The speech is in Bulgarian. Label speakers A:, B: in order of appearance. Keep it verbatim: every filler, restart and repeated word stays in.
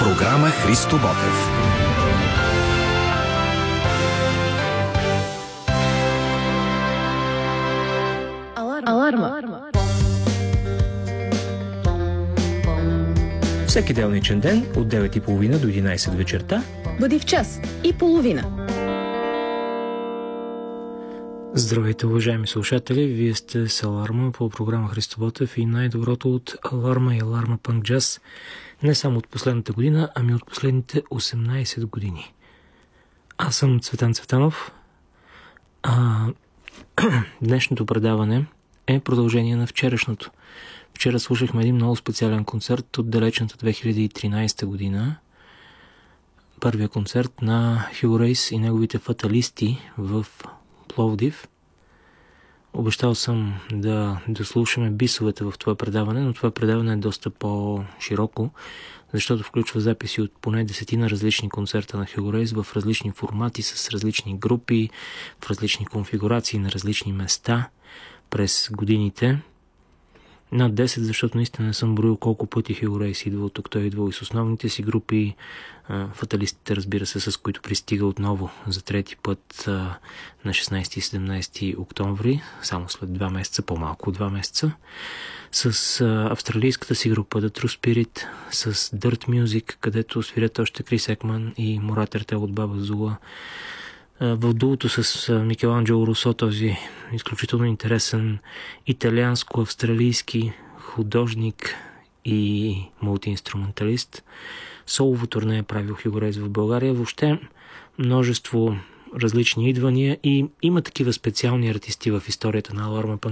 A: Програма Христо Ботев.
B: Аларма. Аларма.
C: Всеки делничен ден от девет и половина до единайсет вечерта
B: бъди в час и половина.
C: Здравейте, уважаеми слушатели! Вие сте с Аларма по програма Христо Ботев и най-доброто от Аларма и Аларма Панк Джаз не само от последната година, ами от последните осемнайсет години. Аз съм Цветан Цветанов. А днешното предаване е продължение на вчерашното. Вчера слушахме един много специален концерт от далечната две хиляди и тринайсета година. Първия концерт на Хюго Рейс и неговите фаталисти в Пловдив. Обещал съм да дослушаме бисовете в това предаване, но това предаване е доста по-широко, защото включва записи от поне десетина различни концерта на Хюго Рейс в различни формати, с различни групи, в различни конфигурации на различни места през годините. Над десет, защото наистина не съм броил колко пъти Хюго Рейс идва тук. Той идва и с основните си групи, фаталистите, разбира се, с които пристига отново за трети път на шестнайсети и седемнайсети октомври, само след два месеца, по-малко от два месеца, с австралийската си група The True Spirit, с Dirt Music, където свирят още Крис Екман и Мурат Ертел от Баба Зула, в дуото с Микеланджело Русо, този изключително интересен италианско-австралийски художник и мултиинструменталист. Солово турне е правил Хюго Рейс в България. Въобще множество различни идвания и има такива специални артисти в историята на Аларма Панк